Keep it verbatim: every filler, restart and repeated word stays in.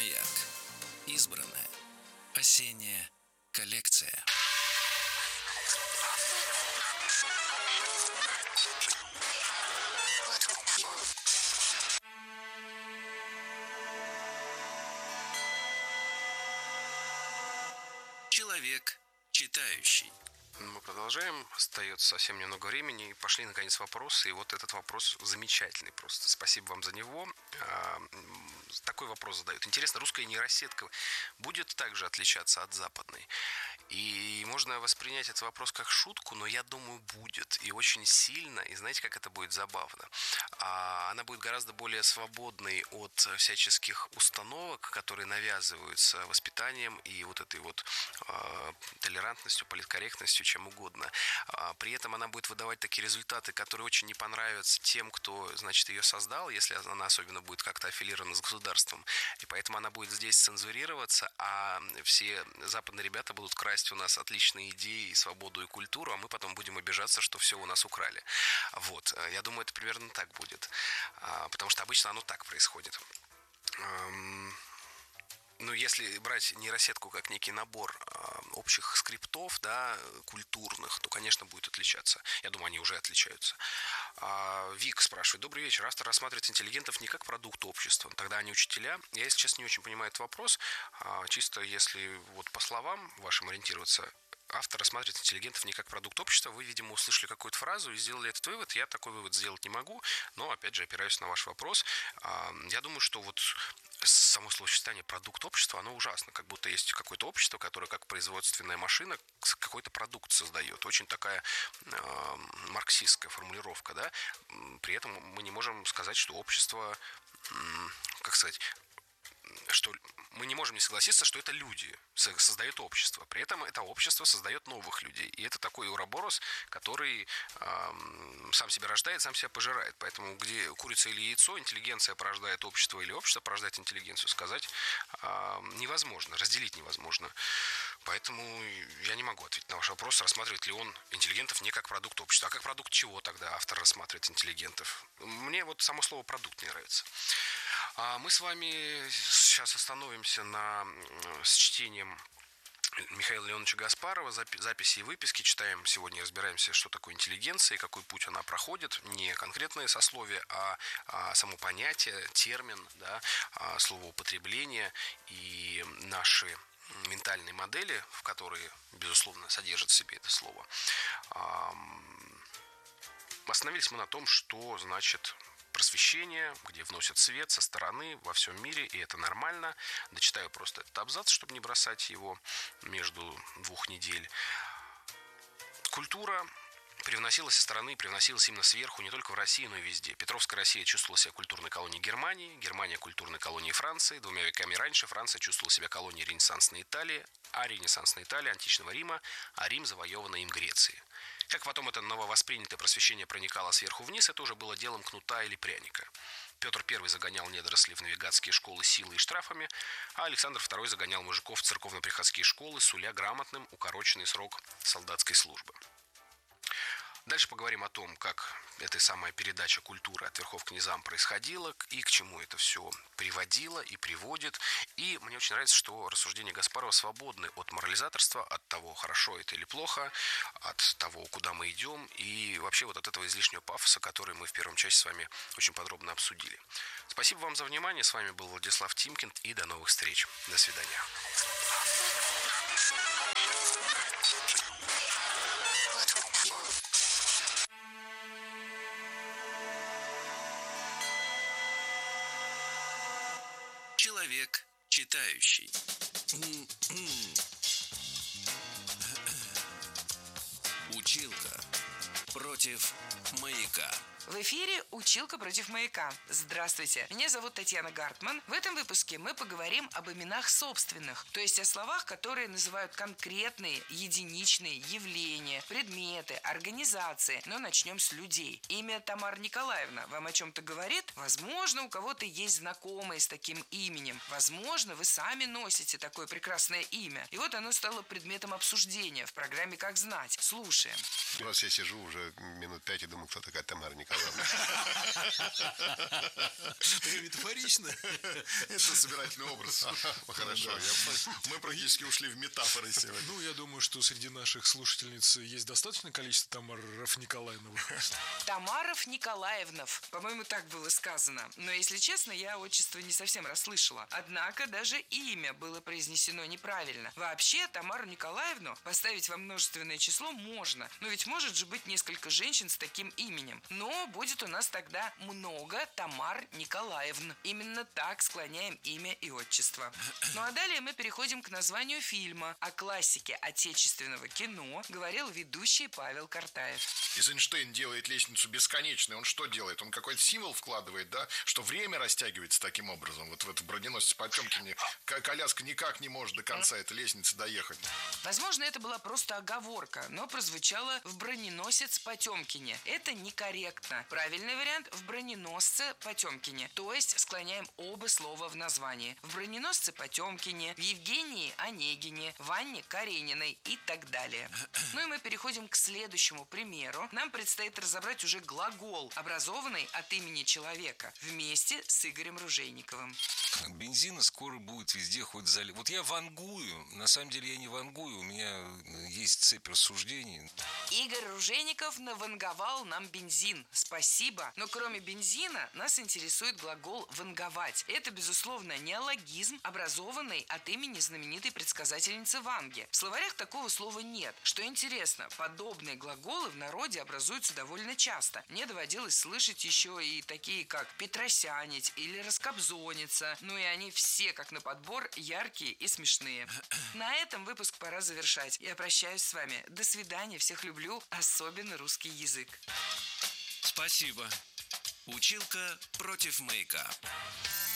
Маяк. Избранное. Осенняя коллекция. Человек читающий. Мы продолжаем. Остается совсем немного времени. И пошли, наконец, вопросы. И вот этот вопрос замечательный просто. Спасибо вам за него. Такой вопрос задают. Интересно, русская нейросетка будет также отличаться от западной? И можно воспринять этот вопрос как шутку, но я думаю, будет. И очень сильно. И знаете, как это будет забавно? Она будет гораздо более свободной от всяческих установок, которые навязываются воспитанием и вот этой вот толерантностью, политкорректностью, чем угодно. При этом она будет выдавать такие результаты, которые очень не понравятся тем, кто, значит, ее создал, если она особенно будет как-то аффилирована с государством. И поэтому она будет здесь цензурироваться, а все западные ребята будут красть у нас отличные идеи, и свободу и культуру, а мы потом будем обижаться, что все у нас украли. Вот. Я думаю, это примерно так будет. Потому что обычно оно так происходит. Ну, если брать нейросетку как некий набор э, общих скриптов, да, культурных, то, конечно, будет отличаться. Я думаю, они уже отличаются. А, Вик спрашивает. Добрый вечер. Автор рассматривает интеллигентов не как продукт общества. Тогда они учителя. Я, если честно, не очень понимаю этот вопрос. А, чисто если вот по словам вашим ориентироваться, автор рассматривает интеллигентов не как продукт общества. Вы, видимо, услышали какую-то фразу и сделали этот вывод. Я такой вывод сделать не могу, но, опять же, опираюсь на ваш вопрос. А, я думаю, что вот само словосочетание «продукт общества», оно ужасно. Как будто есть какое-то общество, которое как производственная машина какой-то продукт создает. Очень такая э, марксистская формулировка, да. При этом мы не можем сказать, что общество, э, как сказать, что мы не можем не согласиться, что это люди создают общество. При этом это общество создает новых людей. И это такой уроборос, который э, сам себя рождает, сам себя пожирает. Поэтому где курица или яйцо, интеллигенция порождает общество или общество порождает интеллигенцию, сказать э, невозможно, разделить невозможно. Поэтому я не могу ответить на ваш вопрос, рассматривает ли он интеллигентов не как продукт общества. А как продукт чего тогда автор рассматривает интеллигентов? Мне вот само слово «продукт» не нравится. А мы с вами сейчас остановимся на, с чтением Михаила Леоновича Гаспарова, записи и выписки. Читаем сегодня, разбираемся, что такое интеллигенция и какой путь она проходит. Не конкретные сословия, а, а само понятие, термин, да, словоупотребление и наши ментальные модели, в которые, безусловно, содержит в себе это слово. Остановились мы на том, что значит просвещение, где вносят свет со стороны во всем мире, и это нормально. Дочитаю просто этот абзац, чтобы не бросать его между двух недель. Культура привносилась со стороны, привносилась именно сверху, не только в России, но и везде. Петровская Россия чувствовала себя культурной колонией Германии, Германия культурной колонией Франции. Двумя веками раньше Франция чувствовала себя колонией ренессансной Италии, а ренессансной Италии античного Рима, а Рим завоеванной им Греции. Как потом это нововоспринятое просвещение проникало сверху вниз, это уже было делом кнута или пряника. Петр Первый загонял недорослей в навигатские школы силой и штрафами, а Александр Второй загонял мужиков в церковно-приходские школы, суля грамотным укороченный срок солдатской службы. Дальше поговорим о том, как эта самая передача культуры от верхов к низам происходила и к чему это все приводило и приводит. И мне очень нравится, что рассуждения Гаспарова свободны от морализаторства, от того, хорошо это или плохо, от того, куда мы идем, и вообще вот от этого излишнего пафоса, который мы в первом части с вами очень подробно обсудили. Спасибо вам за внимание. С вами был Владислав Тимкин, и до новых встреч. До свидания. Человек читающий. Училка против маяка. В эфире «Училка против маяка». Здравствуйте, меня зовут Татьяна Гартман. В этом выпуске мы поговорим об именах собственных, то есть о словах, которые называют конкретные, единичные явления, предметы, организации. Но начнем с людей. Имя Тамара Николаевна вам о чем-то говорит? Возможно, у кого-то есть знакомые с таким именем. Возможно, вы сами носите такое прекрасное имя. И вот оно стало предметом обсуждения в программе «Как знать». Слушаем. У вас я сижу уже минут пять и думаю, кто такая Тамара Николаевна. сказал. Метафорично. Это собирательный образ. Хорошо. Мы практически ушли в метафоры сегодня. Ну, я думаю, что среди наших слушательниц есть достаточное количество Тамаров Николаевнов. Тамаров Николаевнов. По-моему, так было сказано. Но, если честно, я отчество не совсем расслышала. Однако даже имя было произнесено неправильно. Вообще, Тамару Николаевну поставить во множественное число можно. Но ведь может же быть несколько женщин с таким именем. Но будет у нас тогда много Тамар Николаевн. Именно так склоняем имя и отчество. Ну а далее мы переходим к названию фильма. О классике отечественного кино говорил ведущий Павел Картаев. Эйзенштейн делает лестницу бесконечной. Он что делает? Он какой-то символ вкладывает, да? Что время растягивается таким образом. Вот в этом броненосце Потемкине коляска никак не может до конца этой лестницы доехать. Возможно, это была просто оговорка, но прозвучало в броненосец Потемкине. Это некорректно. Правильный вариант в броненосце Потемкине. То есть склоняем оба слова в названии. В броненосце Потемкине, в Евгении Онегине, в Анне Карениной и так далее. Ну и мы переходим к следующему примеру. Нам предстоит разобрать уже глагол, образованный от имени человека, вместе с Игорем Ружейниковым. Бензина скоро будет везде хоть залить. Вот я вангую. На самом деле я не вангую. У меня есть цепь рассуждений. Игорь Ружейников наванговал нам бензин. Спасибо. Но кроме бензина нас интересует глагол «ванговать». Это, безусловно, неологизм, образованный от имени знаменитой предсказательницы Ванги. В словарях такого слова нет. Что интересно, подобные глаголы в народе образуются довольно часто. Мне доводилось слышать еще и такие, как «петросянить» или «раскобзониться». Ну и они все, как на подбор, яркие и смешные. На этом выпуск пора завершать. Я прощаюсь с вами. До свидания. Всех люблю. Особенно русский язык. Спасибо. Училка против маяка.